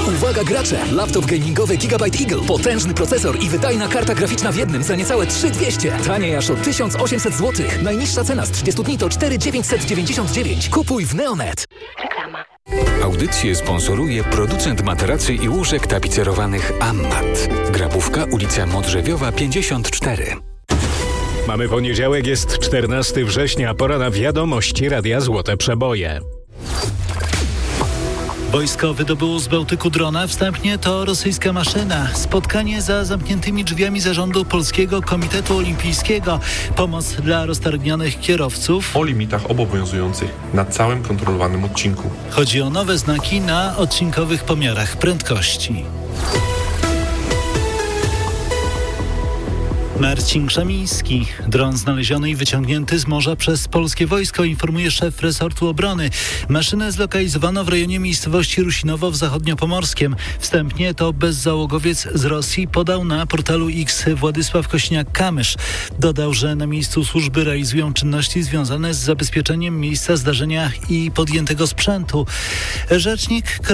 Uwaga gracze! Laptop gamingowy Gigabyte Eagle. Potężny procesor i wydajna karta graficzna w jednym za niecałe 3200. Taniej aż o 1800 zł. Najniższa cena z 30 dni to 4999. Kupuj w Neonet. Reklama. Audycję sponsoruje producent materacy i łóżek tapicerowanych Ammat. Grabówka, ulica Modrzewiowa 54. Mamy poniedziałek, jest 14 września, pora na wiadomości Radia Złote Przeboje. Wojsko wydobyło z Bałtyku drona, wstępnie to rosyjska maszyna. Spotkanie za zamkniętymi drzwiami zarządu Polskiego Komitetu Olimpijskiego. Pomoc dla roztargnionych kierowców. O limitach obowiązujących na całym kontrolowanym odcinku. Chodzi o nowe znaki na odcinkowych pomiarach prędkości. Marcin Krzemiński. Dron znaleziony i wyciągnięty z morza przez polskie wojsko, informuje szef resortu obrony. Maszynę zlokalizowano w rejonie miejscowości Rusinowo w zachodniopomorskiem. Wstępnie to bezzałogowiec z Rosji, podał na portalu X Władysław Kośniak-Kamysz. Dodał, że na miejscu służby realizują czynności związane z zabezpieczeniem miejsca zdarzenia i podjętego sprzętu. Rzecznik